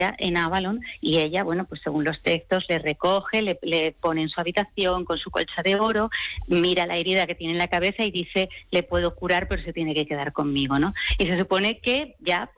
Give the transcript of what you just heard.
en Avalon, y ella, bueno, pues según los textos, le recoge, le pone en su habitación con su colcha de oro, mira la herida que tiene en la cabeza y dice, le puedo curar, pero se tiene que quedar conmigo, ¿no? Y se supone que ya